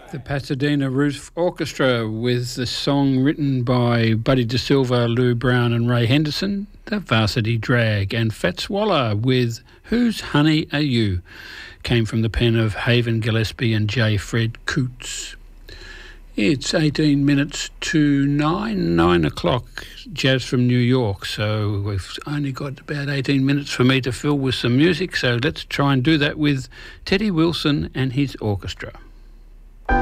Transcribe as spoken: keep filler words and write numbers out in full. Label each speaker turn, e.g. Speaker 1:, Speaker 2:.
Speaker 1: The Pasadena Roof Orchestra with the song written by Buddy DeSilva, Lou Brown and Ray Henderson, The Varsity Drag, and Fats Waller with Whose Honey Are You? Came from the pen of Haven Gillespie and J. Fred Coots. It's eighteen minutes to nine, nine o'clock, Jazz from New York, so we've only got about eighteen minutes for me to fill with some music, so let's try and do that with Teddy Wilson and his orchestra.